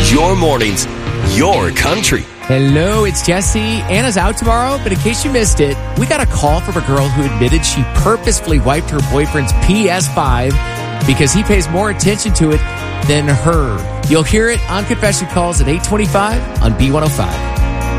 Your mornings, your country. Hello, it's Jesse. Anna's out tomorrow, but in case you missed it, we got a call from a girl who admitted she purposefully wiped her boyfriend's PS5 because he pays more attention to it than her. You'll hear it on Confession Calls at 8:25 on B105.